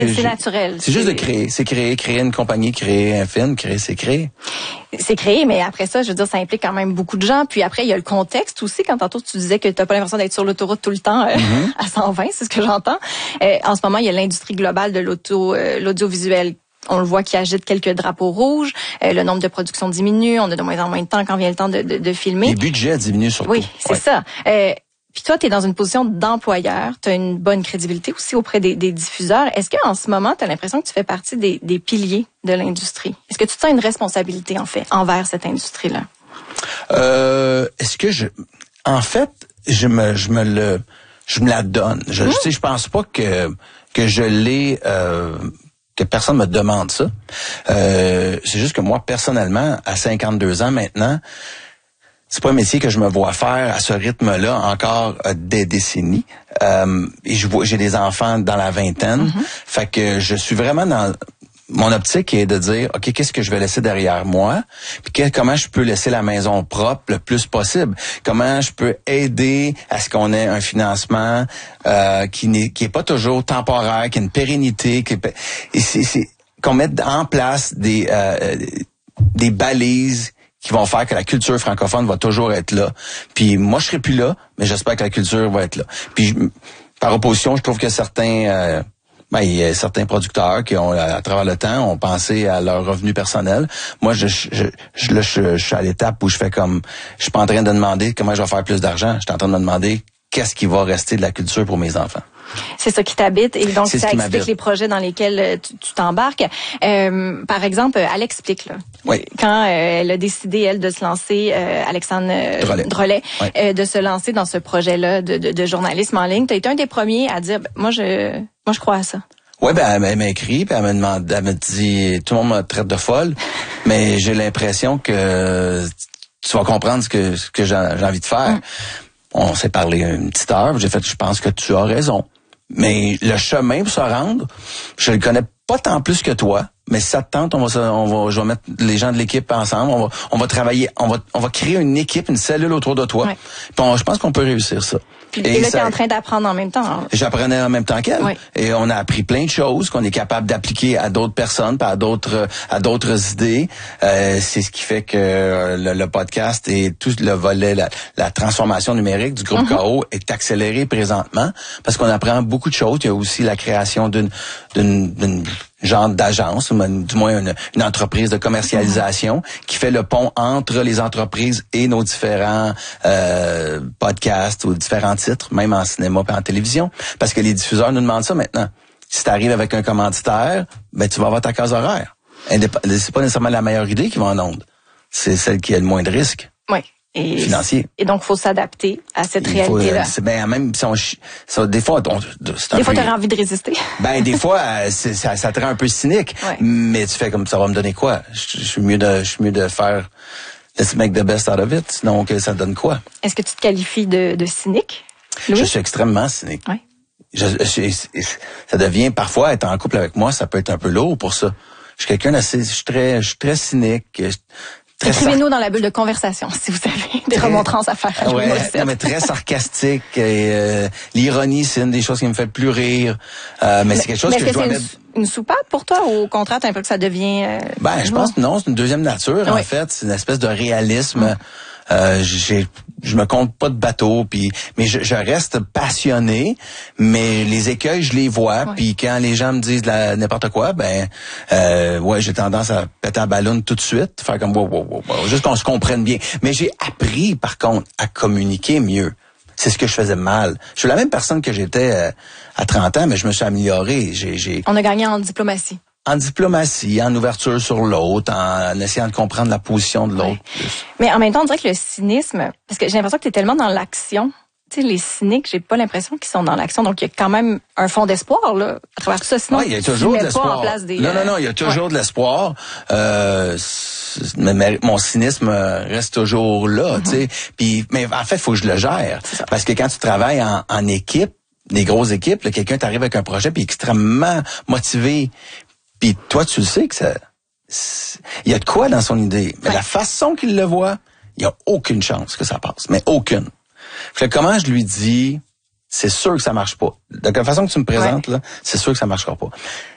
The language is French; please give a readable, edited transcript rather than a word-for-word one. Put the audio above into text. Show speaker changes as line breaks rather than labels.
C'est naturel.
C'est juste de créer. C'est créer une compagnie, créer un film, c'est créer.
C'est créé, mais après ça, je veux dire, ça implique quand même beaucoup de gens. Puis après, il y a le contexte aussi. Quand tantôt tu disais que t'as pas l'impression d'être sur l'autoroute tout le temps à 120, c'est ce que j'entends. En ce moment, il y a l'industrie globale de l'audiovisuel. On le voit qui agite quelques drapeaux rouges. Le nombre de productions diminue. On a de moins en moins de temps quand vient le temps de filmer.
Les budgets diminuent surtout.
Oui, c'est ça. Puis toi, tu es dans une position d'employeur, tu as une bonne crédibilité aussi auprès des diffuseurs. Est-ce qu'en ce moment, tu as l'impression que tu fais partie des piliers de l'industrie? Est-ce que tu te sens une responsabilité, en fait, envers cette industrie-là?
Est-ce que je me la donne. Je pense pas que je l'ai, que personne me demande ça. C'est juste que moi, personnellement, à 52 ans maintenant, c'est pas un métier que je me vois faire à ce rythme-là encore des décennies. Et j'ai des enfants dans la vingtaine. Fait que je suis vraiment dans mon optique est de dire, OK, qu'est-ce que je vais laisser derrière moi? Puis comment je peux laisser la maison propre le plus possible? Comment je peux aider à ce qu'on ait un financement qui est pas toujours temporaire, qui a une pérennité, qu'on mette en place des balises qui vont faire que la culture francophone va toujours être là. Puis moi, je serai plus là, mais j'espère que la culture va être là. Puis par opposition, je trouve que certains il y a certains producteurs qui ont, à travers le temps, ont pensé à leur revenu personnel. Moi, je suis à l'étape où je fais comme, je suis pas en train de demander comment je vais faire plus d'argent. Je suis en train de me demander qu'est-ce qui va rester de la culture pour mes enfants.
C'est ça qui t'habite et donc ça explique les projets dans lesquels tu t'embarques. Par exemple, elle explique là.
Oui.
Quand elle a décidé elle de se lancer, Alexandre Drolet, de se lancer dans ce projet-là de journalisme en ligne, tu as été un des premiers à dire moi je crois à ça.
Ouais, elle m'a écrit, puis elle m'a dit tout le monde me traite de folle, mais j'ai l'impression que tu vas comprendre ce que j'ai envie de faire. On s'est parlé une petite heure, j'ai fait je pense que tu as raison. Mais le chemin pour se rendre, je le connais pas tant plus que toi, mais si ça te tente, je vais mettre les gens de l'équipe ensemble, on va travailler, on va créer une équipe, une cellule autour de toi. Ouais. Puis je pense qu'on peut réussir ça.
Puis là, t'es en train d'apprendre en même temps. Hein?
J'apprenais en même temps qu'elle. Oui. Et on a appris plein de choses qu'on est capable d'appliquer à d'autres personnes, à d'autres idées. C'est ce qui fait que le podcast et tout le volet, la transformation numérique du groupe KO est accéléré présentement parce qu'on apprend beaucoup de choses. Il y a aussi la création d'une genre d'agence, du moins une entreprise de commercialisation qui fait le pont entre les entreprises et nos différents podcasts ou différents titres, même en cinéma et en télévision, parce que les diffuseurs nous demandent ça maintenant. Si tu arrives avec un commanditaire, ben tu vas avoir ta case horaire. C'est pas nécessairement la meilleure idée qui va en onde. C'est celle qui a le moins de risques.
Oui.
Financier.
Et donc, faut s'adapter à cette réalité-là.
Même si des fois,
t'aurais envie de résister.
Des fois, ça te rend un peu cynique. Ouais. Mais tu fais comme ça va me donner quoi? Je suis mieux de faire let's make the best out of it. Donc, ça donne quoi? Est-ce
que tu te qualifies de cynique, Louis?
Je suis extrêmement cynique.
Ouais.
Ça devient parfois être en couple avec moi, ça peut être un peu lourd pour ça. Je suis quelqu'un je suis très cynique.
Écrivez-nous dans la bulle de conversation si vous avez des remontrances à faire.
Mais très sarcastique. Et, l'ironie, c'est une des choses qui me fait le plus rire. Mais c'est quelque chose que je dois mettre.
Une soupape pour toi ou au contraire, t'as un peu que ça devient...
je pense que non, c'est une deuxième nature en fait. C'est une espèce de réalisme. Je me compte pas de bateau, mais je reste passionné, mais les écueils je les vois, puis quand les gens me disent n'importe quoi, j'ai tendance à péter la ballonne tout de suite, faire comme wow, juste qu'on se comprenne bien. Mais j'ai appris par contre à communiquer mieux. C'est ce que je faisais mal. Je suis la même personne que j'étais à 30 ans, mais je me suis amélioré.
On a gagné en diplomatie.
En diplomatie, en ouverture sur l'autre, en essayant de comprendre la position de l'autre.
Ouais. Mais en même temps, on dirait que le cynisme, parce que j'ai l'impression que tu es tellement dans l'action. Tu sais, les cyniques, j'ai pas l'imprestion qu'ils sont dans l'action. Donc, il y a quand même un fond d'espoir, là, à travers tout ça. Sinon,
il y a toujours de l'espoir. Non, il y a toujours de l'espoir. Mais mon cynisme reste toujours là, tu sais. Mais en fait, il faut que je le gère. Parce que quand tu travailles en équipe, des grosses équipes, là, quelqu'un t'arrive avec un projet puis extrêmement motivé. Puis toi, tu le sais que il y a de quoi dans son idée. Mais la façon qu'il le voit, il y a aucune chance que ça passe. Mais aucune. Fait que comment je lui dis, c'est sûr que ça marche pas. De la façon que tu me présentes, là, c'est sûr que ça marchera pas.